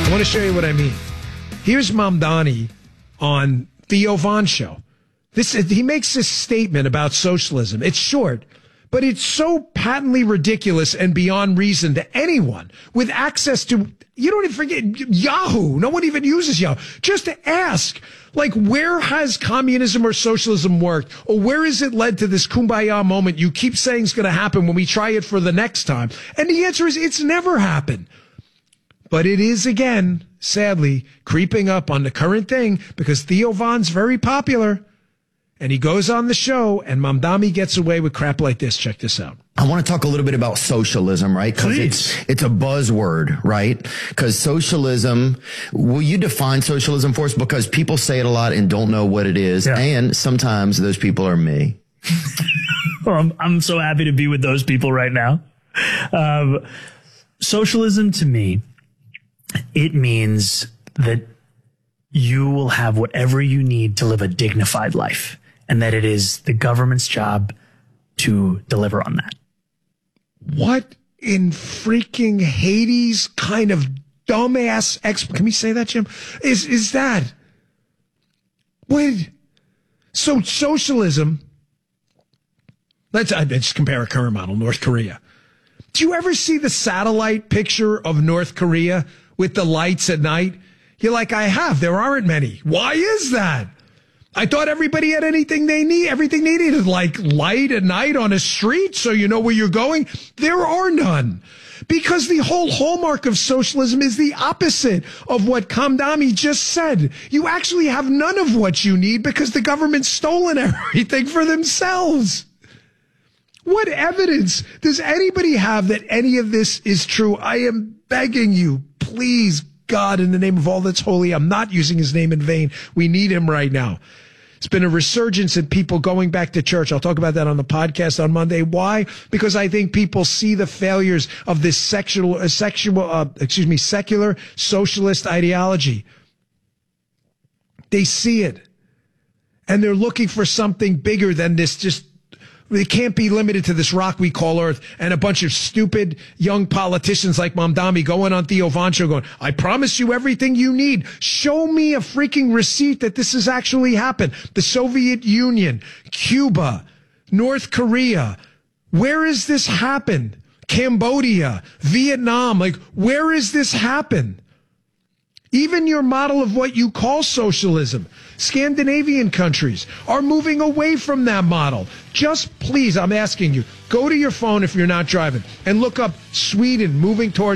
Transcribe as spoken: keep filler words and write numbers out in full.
I want to show you what I mean. Here's Mamdani on Theo Von show. This he makes this statement about socialism. It's short, but it's so patently ridiculous and beyond reason to anyone with access to, you don't even forget, Yahoo. No one even uses Yahoo. Just to ask, like, where has communism or socialism worked? Or where has it led to this kumbaya moment you keep saying is going to happen when we try it for the next time? And the answer is it's never happened. But it is, again, sadly, creeping up on the current thing because Theo Von's very popular. And he goes on the show, and Mamdani gets away with crap like this. Check this out. I want to talk a little bit about socialism, right? Because it's it's a buzzword, right? Because socialism, will you define socialism for us? Because people say it a lot and don't know what it is. Yeah. And sometimes those people are me. Well, I'm, I'm so happy to be with those people right now. Um, socialism to me, it means that you will have whatever you need to live a dignified life, and that it is the government's job to deliver on that. What in freaking Hades kind of dumbass exp- can we say that, Jim? Is is that? What? So socialism, let's, uh, let's compare a current model, North Korea. Do you ever see the satellite picture of North Korea with the lights at night? You're like, I have. There aren't many. Why is that? I thought everybody had anything they need, everything they needed, like light at night on a street so you know where you're going. There are none. Because the whole hallmark of socialism is the opposite of what Mamdani just said. You actually have none of what you need because the government's stolen everything for themselves. What evidence does anybody have that any of this is true? I am begging you, please, God, in the name of all that's holy, I'm not using his name in vain. We need him right now. It's been a resurgence in people going back to church. I'll talk about that on the podcast on Monday. Why? Because I think people see the failures of this sexual, uh, sexual, uh, excuse me, secular socialist ideology. They see it, and they're looking for something bigger than this. Just it can't be limited to this rock we call Earth and a bunch of stupid young politicians like Mamdani going on Theo Von show going, I promise you everything you need. Show me a freaking receipt that this has actually happened. The Soviet Union, Cuba, North Korea. Where has this happened? Cambodia, Vietnam. Like, where has this happened? Even your model of what you call socialism, Scandinavian countries are moving away from that model. Just please, I'm asking you, go to your phone if you're not driving and look up Sweden moving towards